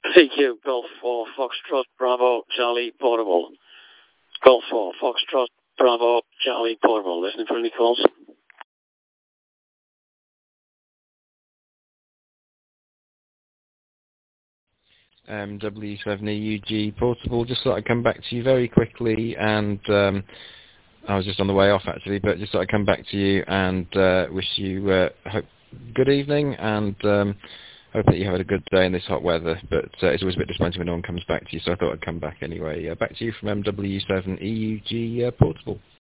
CQ, Golf 4, Foxtrot, Bravo, Charlie, Portable. Golf 4, Foxtrot, Bravo, Charlie, Portable. Listening for any calls? W7EUG Portable. Just thought I'd come back to you very quickly, and I was just on the way off actually, but just thought I'd come back to you and wish you good evening, and hope that you had a good day in this hot weather. But it's always a bit disappointing when no one comes back to you, so I thought I'd come back anyway. Back to you from MW7EUG Portable.